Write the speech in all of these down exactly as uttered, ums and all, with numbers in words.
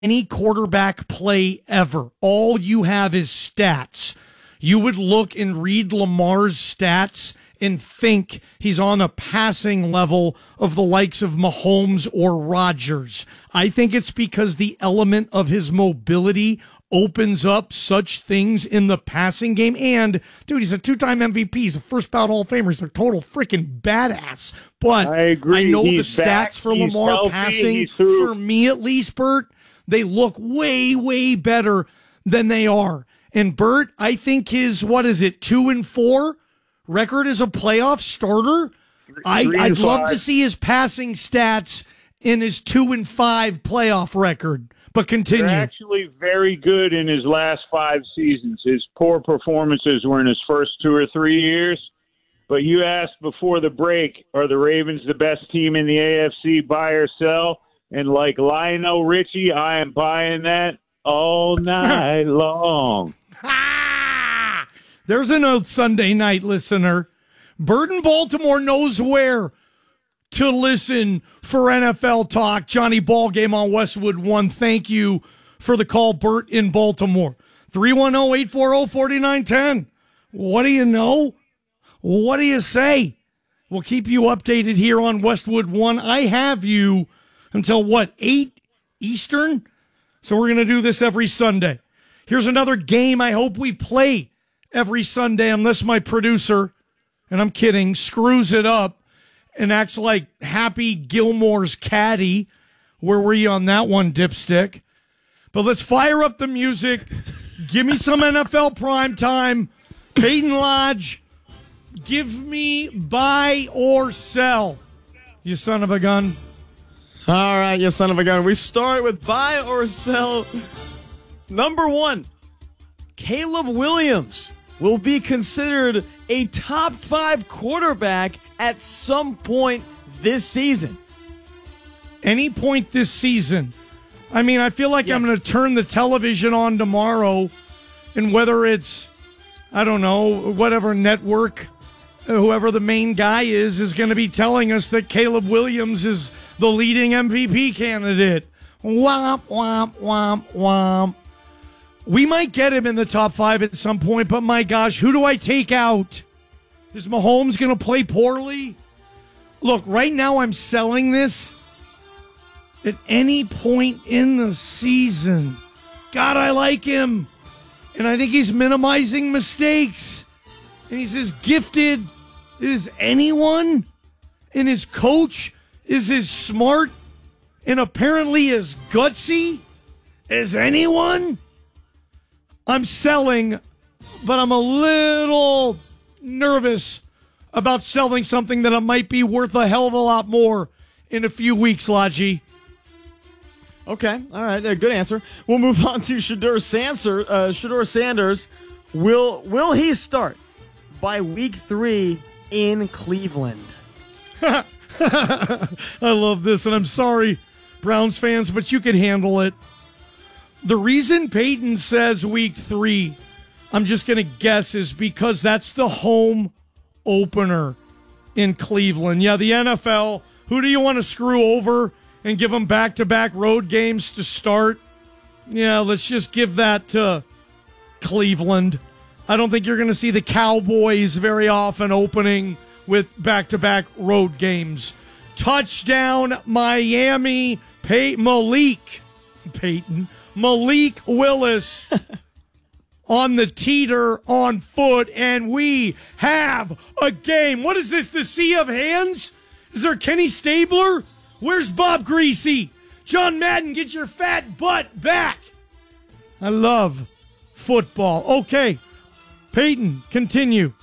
any quarterback play ever, all you have is stats, you would look and read Lamar's stats and think he's on a passing level of the likes of Mahomes or Rodgers. I think it's because the element of his mobility opens up such things in the passing game. And, dude, he's a two-time M V P. He's a first-ballot Hall of Famer. He's a total freaking badass. But I, agree. I know he's the stats back. for he's Lamar healthy. passing, threw- for me at least, Bert, they look way, way better than they are. And Bert, I think his, what is it, two and four record as a playoff starter? I, I'd love to see his passing stats in his two and five playoff record. But continue. They're actually very good in his last five seasons. His poor performances were in his first two or three years. But you asked before the break, are the Ravens the best team in the A F C, buy or sell? And like Lionel Richie, I am buying that all night long. Ah! There's another Sunday night listener. Bert in Baltimore knows where to listen for N F L talk. Johnny Ballgame on Westwood One. Thank you for the call, Bert in Baltimore. three one zero, eight four zero, four nine one zero. What do you know? What do you say? We'll keep you updated here on Westwood One. I have you until, what, eight Eastern? So we're going to do this every Sunday. Here's another game I hope we play every Sunday, unless my producer, and I'm kidding, screws it up and acts like Happy Gilmore's caddy. Where were you on that one, dipstick? But let's fire up the music. Give me some N F L prime time. Peyton Lodge, give me buy or sell, you son of a gun. All right, you son of a gun. We start with buy or sell. Number one, Caleb Williams will be considered a top five quarterback at some point this season. Any point this season. I mean, I feel like yes. I'm going to turn the television on tomorrow, and whether it's, I don't know, whatever network, whoever the main guy is, is going to be telling us that Caleb Williams is the leading M V P candidate. Womp, womp, womp, womp. We might get him in the top five at some point, but my gosh, who do I take out? Is Mahomes going to play poorly? Look, right now I'm selling this at any point in the season. God, I like him. And I think he's minimizing mistakes. And he's as gifted as anyone. And his coach is as smart and apparently as gutsy as anyone. I'm selling, but I'm a little nervous about selling something that might be worth a hell of a lot more in a few weeks, Lodgy. Okay, all right, uh, good answer. We'll move on to Shedeur Sanders. Uh, Shedeur Sanders, will will he start by week three in Cleveland? I love this, and I'm sorry, Browns fans, but you can handle it. The reason Peyton says week three, I'm just going to guess, is because that's the home opener in Cleveland. Yeah, the N F L, who do you want to screw over and give them back-to-back road games to start? Yeah, let's just give that to Cleveland. I don't think you're going to see the Cowboys very often opening with back-to-back road games. Touchdown, Miami, Pey- Malik, Peyton, Malik Willis on the teeter on foot, and we have a game. What is this, the sea of hands? Is there Kenny Stabler? Where's Bob Greasy? John Madden, get your fat butt back. I love football. Okay, Peyton, continue.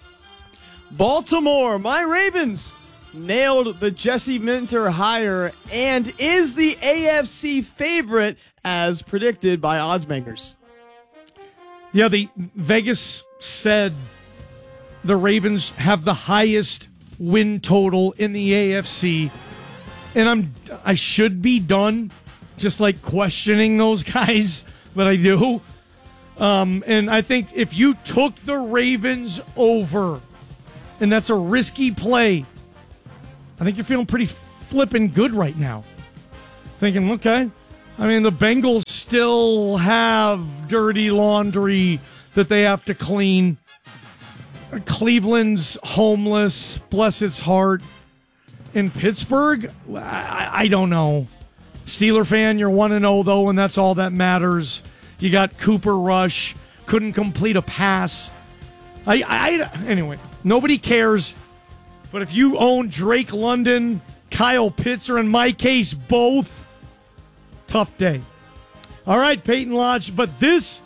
Baltimore, my Ravens, nailed the Jesse Minter hire and is the A F C favorite as predicted by oddsmakers. Yeah, the Vegas said the Ravens have the highest win total in the A F C. And I'm I should be done just like questioning those guys, but I do. Um, and I think if you took the Ravens over, and that's a risky play, I think you're feeling pretty flippin' good right now. Thinking, okay, I mean, the Bengals still have dirty laundry that they have to clean. Cleveland's homeless, bless its heart. In Pittsburgh, I, I don't know. Steeler fan, you're one and oh, though, and that's all that matters. You got Cooper Rush, couldn't complete a pass. I, I Anyway, nobody cares. But if you own Drake London, Kyle Pitts, or in my case, both, tough day. All right, Peyton Lodge, but this,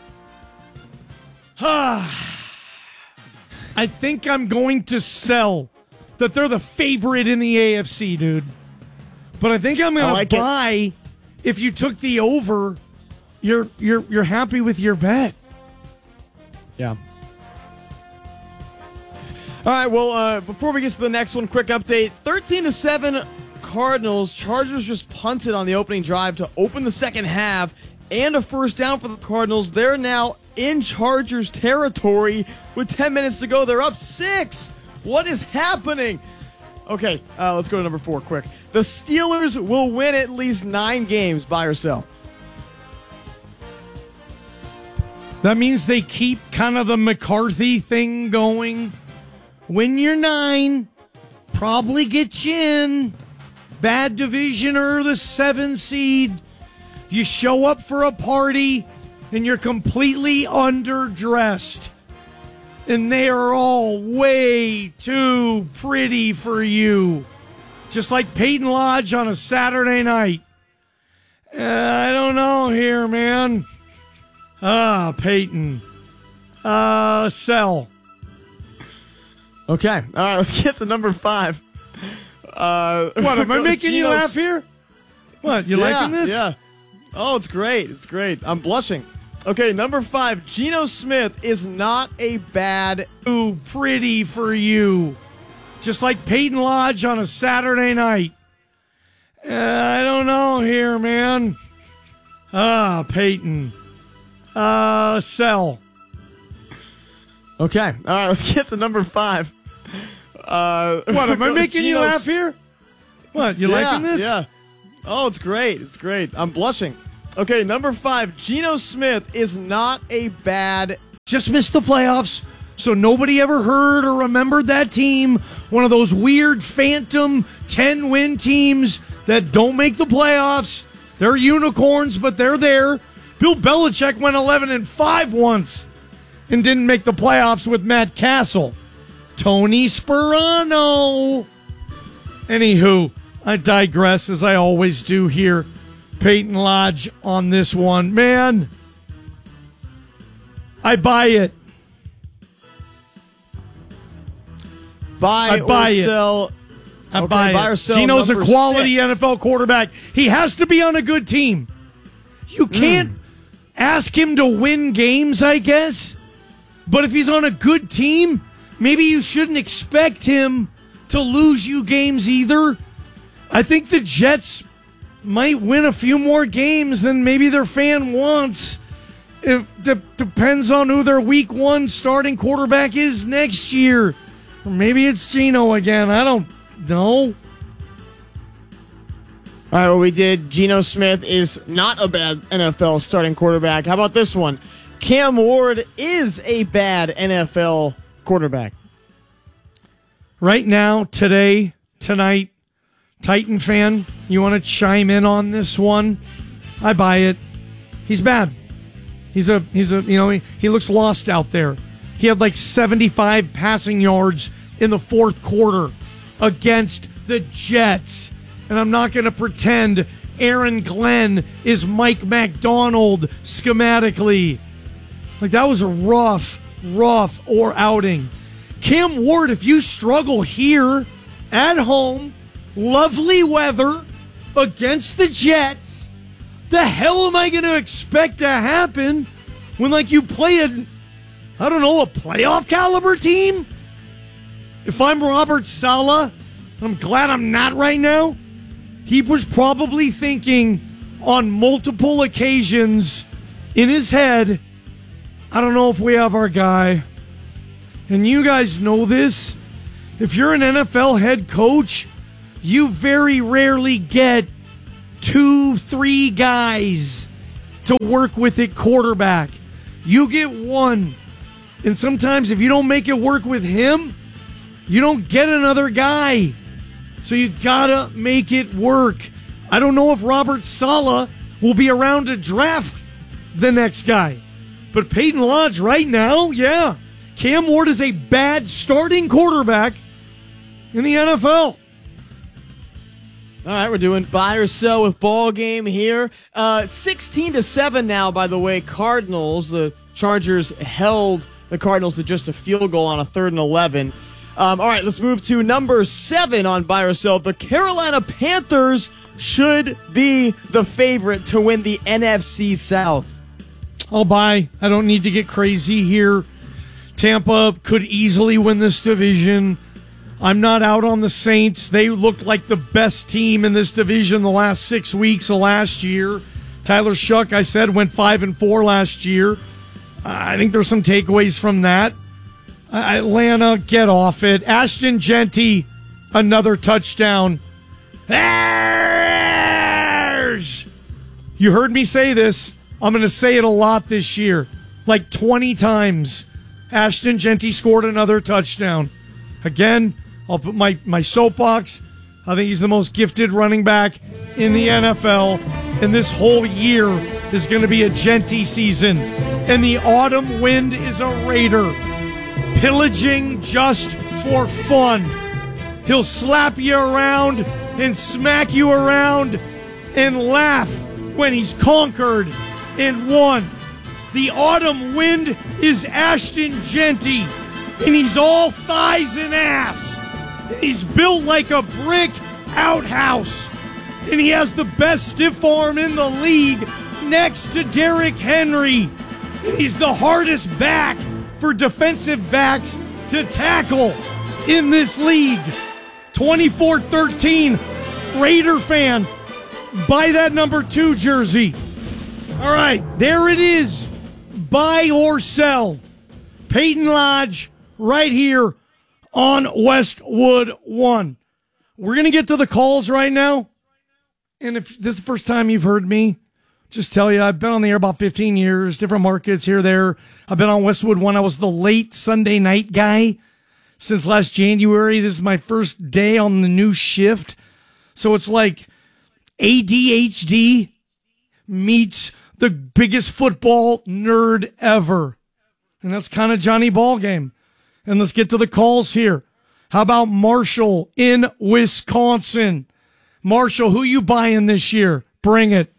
ah, I think I'm going to sell that they're the favorite in the A F C, dude. But I think I'm going like to buy it. If you took the over, you're you're you're happy with your bet. Yeah. All right, well, uh, before we get to the next one, quick update. thirteen to seven Cardinals. Chargers just punted on the opening drive to open the second half and a first down for the Cardinals. They're now in Chargers territory with ten minutes to go. They're up six. What is happening? Okay, uh, let's go to number four quick. The Steelers will win at least nine games, buy or sell. That means they keep kind of the McCarthy thing going. Win your nine, probably get you in. Bad divisioner, the seven seed. You show up for a party and you're completely underdressed. And they are all way too pretty for you. Just like Peyton Lodge on a Saturday night. Uh, I don't know here, man. Ah, Peyton. Uh, sell. Okay. All right, let's get to number five. Uh, what, am I making you laugh here? What, you yeah, liking this? Yeah. Oh, it's great. It's great. I'm blushing. Okay, number five, Geno Smith is not a bad... Too pretty for you. Just like Peyton Lodge on a Saturday night. Uh, I don't know here, man. Ah, Peyton. Uh, sell. Okay, all right, let's get to number five. Uh, what, am I making Geno... you laugh here? What, you yeah, liking this? Yeah. Oh, it's great. It's great. I'm blushing. Okay, number five, Geno Smith is not a bad... Just missed the playoffs, so nobody ever heard or remembered that team. One of those weird phantom ten-win teams that don't make the playoffs. They're unicorns, but they're there. Bill Belichick went eleven and five once and didn't make the playoffs with Matt Castle. Tony Sperano. Anywho, I digress as I always do here. Peyton Lodge on this one. Man, I buy it. Buy, I buy or it. sell. I okay, buy, buy it. or sell. Geno's a quality six. N F L quarterback. He has to be on a good team. You can't mm. ask him to win games, I guess. But if he's on a good team, maybe you shouldn't expect him to lose you games either. I think the Jets might win a few more games than maybe their fan wants. It de- depends on who their week one starting quarterback is next year. Or maybe it's Geno again. I don't know. All right, well, we did. Geno Smith is not a bad N F L starting quarterback. How about this one? Cam Ward is a bad N F L quarterback. Right now, today, tonight, Titan fan, you want to chime in on this one? I buy it. He's bad. He's a, he's a, you know, he, he looks lost out there. He had like seventy-five passing yards in the fourth quarter against the Jets. And I'm not going to pretend Aaron Glenn is Mike McDonald schematically. Like, that was a rough, rough or outing. Cam Ward, if you struggle here at home, lovely weather against the Jets, the hell am I going to expect to happen when, like, you play a, I don't know, a playoff caliber team? If I'm Robert Saleh, I'm glad I'm not right now. He was probably thinking on multiple occasions in his head, I don't know if we have our guy. And you guys know this. If you're an N F L head coach, you very rarely get two, three guys to work with at quarterback. You get one. And sometimes if you don't make it work with him, you don't get another guy. So you gotta make it work. I don't know if Robert Saleh will be around to draft the next guy. But Peyton Lodge right now, yeah. Cam Ward is a bad starting quarterback in the N F L. All right, we're doing buy or sell with ball game here. Uh, sixteen to seven now, by the way, Cardinals. The Chargers held the Cardinals to just a field goal on a third and eleven. Um, all right, let's move to number seven on buy or sell. The Carolina Panthers should be the favorite to win the N F C South. I'll buy. I don't need to get crazy here. Tampa could easily win this division. I'm not out on the Saints. They looked like the best team in this division the last six weeks of last year. Tyler Shuck, I said, went five and four last year. I think there's some takeaways from that. Uh, Atlanta, get off it. Ashton Genty, another touchdown. Bears! You heard me say this. I'm going to say it a lot this year. Like twenty times. Ashton Genty scored another touchdown. Again, I'll put my, my soapbox. I think he's the most gifted running back in the N F L. And this whole year is going to be a Genty season. And the autumn wind is a Raider. Pillaging just for fun. He'll slap you around and smack you around and laugh when he's conquered and won. The autumn wind is Ashton Genty, and he's all thighs and ass. And he's built like a brick outhouse. And he has the best stiff arm in the league next to Derrick Henry. And he's the hardest back for defensive backs to tackle in this league. twenty-four thirteen, Raider fan, buy that number two jersey. All right, there it is. Buy or sell. Peyton Lodge right here on Westwood One. We're going to get to the calls right now. And if this is the first time you've heard me, just tell you, I've been on the air about fifteen years, different markets here, there. I've been on Westwood One. I was the late Sunday night guy since last January. This is my first day on the new shift. So it's like A D H D meets the biggest football nerd ever. And that's kind of Johnny Ballgame. And let's get to the calls here. How about Marshall in Wisconsin? Marshall, who you buying this year? Bring it.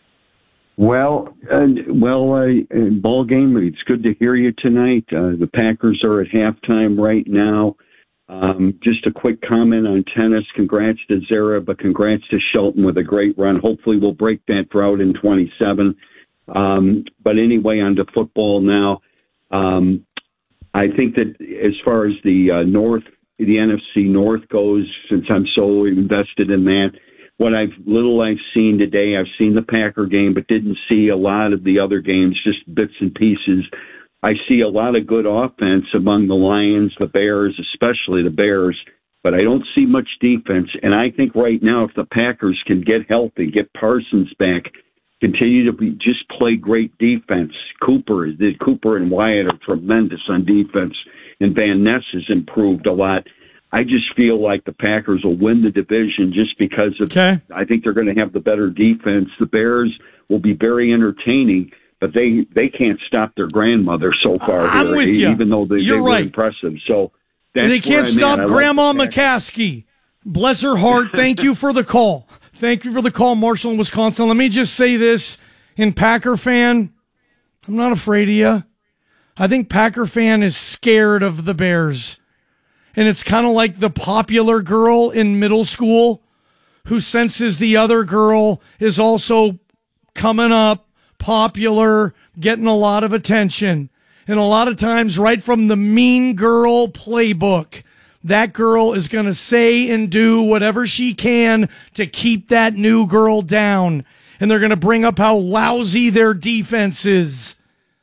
Well, uh, well, uh, ball game. It's good to hear you tonight. Uh, the Packers are at halftime right now. Um, just a quick comment on tennis. Congrats to Zara, but congrats to Shelton with a great run. Hopefully we'll break that drought in twenty-seven. Um, but anyway, on to football now. Um, I think that as far as the uh, North, the N F C North goes, since I'm so invested in that, what I've little I've seen today, I've seen the Packer game, but didn't see a lot of the other games, just bits and pieces. I see a lot of good offense among the Lions, the Bears, especially the Bears, but I don't see much defense. And I think right now, if the Packers can get healthy, get Parsons back, continue to be, just play great defense. Cooper, the Cooper and Wyatt are tremendous on defense, and Van Ness has improved a lot. I just feel like the Packers will win the division just because of. Okay. I think they're going to have the better defense. The Bears will be very entertaining, but they, they can't stop their grandmother so far. I'm here, with you. Even though they, You're they were right. impressive. So that's and they can't where I'm stop at. Grandma like McCaskey. Bless her heart. Thank you for the call. Thank you for the call, Marshall in Wisconsin. Let me just say this. In Packer fan, I'm not afraid of you. I think Packer fan is scared of the Bears. And it's kind of like the popular girl in middle school who senses the other girl is also coming up, popular, getting a lot of attention. And a lot of times right from the mean girl playbook, that girl is going to say and do whatever she can to keep that new girl down. And they're going to bring up how lousy their defense is.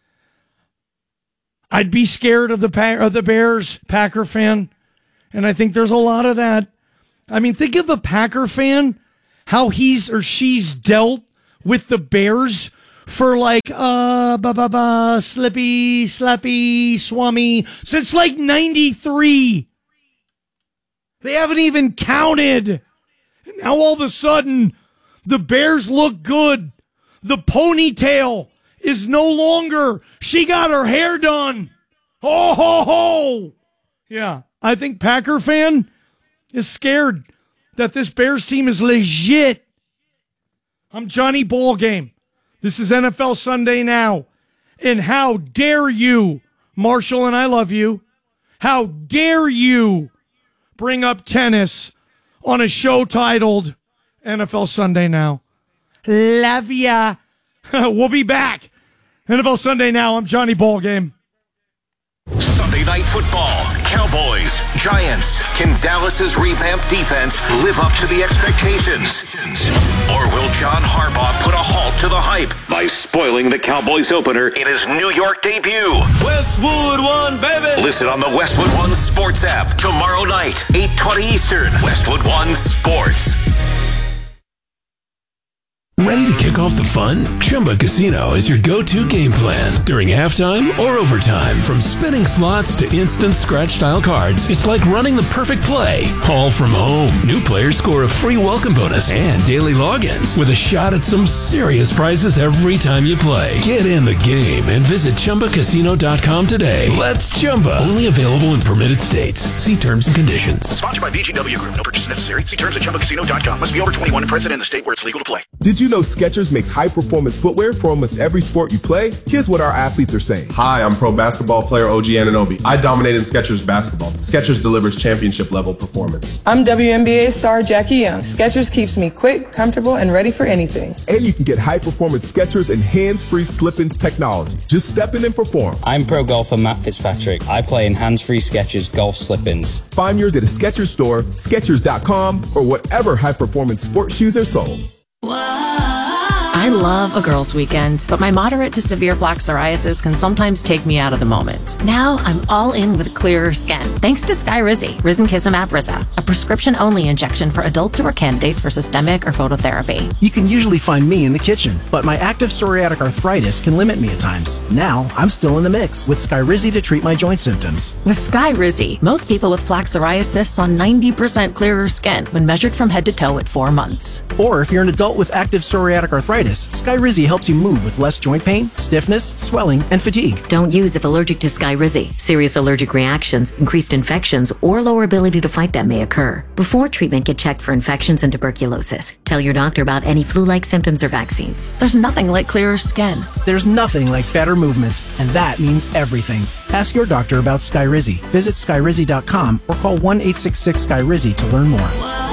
I'd be scared of the pa- of the Bears, Packer fan. And I think there's a lot of that. I mean, think of a Packer fan how he's or she's dealt with the Bears for like, uh, ba ba ba, slippy, slappy, swummy, since like ninety-three. They haven't even counted. And now all of a sudden, the Bears look good. The ponytail is no longer, she got her hair done. Ho, ho, ho. Yeah, I think Packer fan is scared that this Bears team is legit. I'm Johnny Ballgame. This is N F L Sunday Now. And how dare you, Marshall, and I love you, how dare you bring up tennis on a show titled N F L Sunday Now. Love ya. We'll be back. N F L Sunday Now. I'm Johnny Ballgame. Sunday Night Football. Cowboys, Giants. Can Dallas's revamped defense live up to the expectations? Or will John Harbaugh put a halt to the hype by spoiling the Cowboys opener in his New York debut? Westwood One, baby! Listen on the Westwood One Sports app tomorrow night, eight twenty Eastern. Westwood One Sports. Ready to kick off the fun? Chumba Casino is your go-to game plan during halftime or overtime. From spinning slots to instant scratch-style cards, it's like running the perfect play, all from home. New players score a free welcome bonus and daily logins with a shot at some serious prizes every time you play. Get in the game and visit Chumba Casino dot com today. Let's Chumba. Only available in permitted states. See terms and conditions. Sponsored by V G W Group. No purchase necessary. See terms at Chumba Casino dot com. Must be over twenty-one and present in the state where it's legal to play. Did you know Skechers makes high-performance footwear for almost every sport you play? Here's what our athletes are saying. Hi, I'm pro basketball player O G Anunoby. I dominate in Skechers basketball. Skechers delivers championship-level performance. I'm W N B A star Jackie Young. Skechers keeps me quick, comfortable, and ready for anything. And you can get high-performance Skechers and hands-free slip-ins technology. Just step in and perform. I'm pro golfer Matt Fitzpatrick. I play in hands-free Skechers golf slip-ins. Find yours at a Skechers store, Skechers dot com, or whatever high-performance sports shoes are sold. I love a girls' weekend, but my moderate to severe plaque psoriasis can sometimes take me out of the moment. Now I'm all in with clearer skin, thanks to Skyrizi, Risankizumab Riza, a prescription-only injection for adults who are candidates for systemic or phototherapy. You can usually find me in the kitchen, but my active psoriatic arthritis can limit me at times. Now I'm still in the mix with Skyrizi to treat my joint symptoms. With Skyrizi, most people with plaque psoriasis saw ninety percent clearer skin when measured from head to toe at four months. Or if you're an adult with active psoriatic arthritis, Skyrizi helps you move with less joint pain, stiffness, swelling, and fatigue. Don't use if allergic to Skyrizi. Serious allergic reactions, increased infections, or lower ability to fight them may occur. Before treatment, get checked for infections and tuberculosis. Tell your doctor about any flu-like symptoms or vaccines. There's nothing like clearer skin. There's nothing like better movement, and that means everything. Ask your doctor about Skyrizi. Visit Skyrizi dot com or call one eight six six Skyrizi to learn more.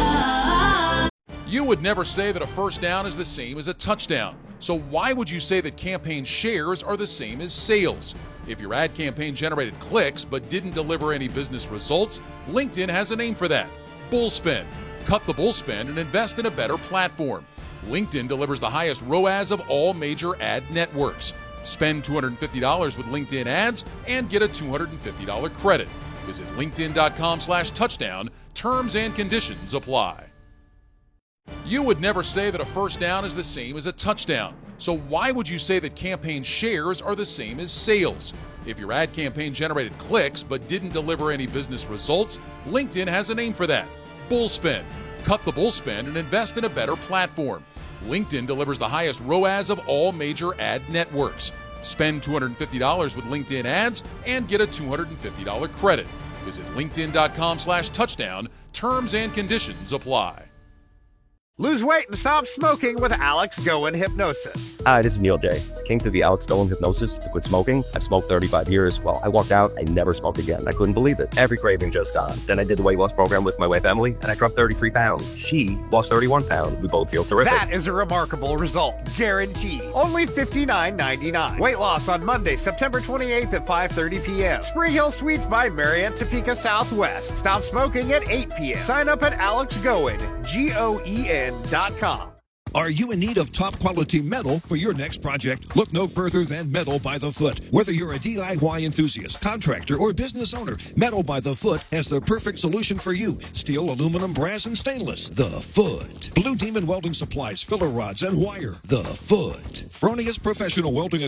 You would never say that a first down is the same as a touchdown. So why would you say that campaign shares are the same as sales? If your ad campaign generated clicks but didn't deliver any business results, LinkedIn has a name for that. Bullspend. Cut the bullspend and invest in a better platform. LinkedIn delivers the highest R O A S of all major ad networks. Spend two hundred fifty dollars with LinkedIn ads and get a two hundred fifty dollars credit. Visit linkedin dot com slash touchdown. Terms and conditions apply. You would never say that a first down is the same as a touchdown. So why would you say that campaign shares are the same as sales? If your ad campaign generated clicks but didn't deliver any business results, LinkedIn has a name for that. Bullspend. Cut the bullspend and invest in a better platform. LinkedIn delivers the highest R O A S of all major ad networks. Spend two hundred fifty dollars with LinkedIn ads and get a two hundred fifty dollars credit. Visit linkedin dot com slash touchdown. Terms and conditions apply. Lose weight and stop smoking with Alex Goen Hypnosis. Hi, this is Neil J. Came through the Alex Goen Hypnosis to quit smoking. I've smoked thirty-five years. Well, I walked out, I never smoked again. I couldn't believe it. Every craving just gone. Then I did the weight loss program with my wife, Emily, and I dropped thirty-three pounds. She lost thirty-one pounds. We both feel terrific. That is a remarkable result. Guaranteed. Only fifty-nine ninety-nine. Weight loss on Monday, September twenty-eighth at five thirty p.m. Spring Hill Suites by Marriott Topeka Southwest. Stop smoking at eight p.m. Sign up at Alex Goen, G O E N dot com. Are you in need of top quality metal for your next project? Look no further than Metal by the Foot. Whether you're a D I Y enthusiast, contractor, or business owner, Metal by the Foot has the perfect solution for you. Steel, aluminum, brass, and stainless. The Foot. Blue Demon Welding Supplies, filler rods, and wire. The Foot. Fronius Professional Welding